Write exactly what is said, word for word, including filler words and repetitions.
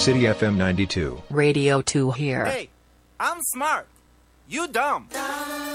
City F M ninety-two. Radio two here. Hey, I'm smart. You dumb.